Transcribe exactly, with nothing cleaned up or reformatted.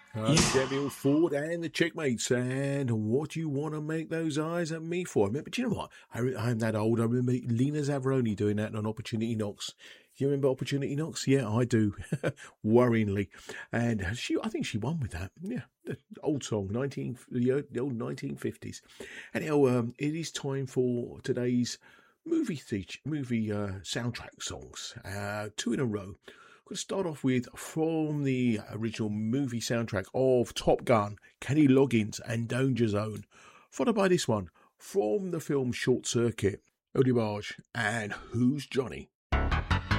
I'm Samuel Ford and the Checkmates, and what do you want to make those eyes at me for? But you know what? I, I'm that old. I remember Lena Zavaroni doing that on Opportunity Knocks. You remember Opportunity Knocks? Yeah, I do. Worryingly. And she, I think she won with that. Yeah, the old song, nineteen, the old nineteen fifties. Anyhow, um, it is time for today's movie teach, movie uh, soundtrack songs. Uh, two in a row. We're going to start off with from the original movie soundtrack of Top Gun, Kenny Loggins and Danger Zone, followed by this one from the film Short Circuit, Odie Barge and Who's Johnny?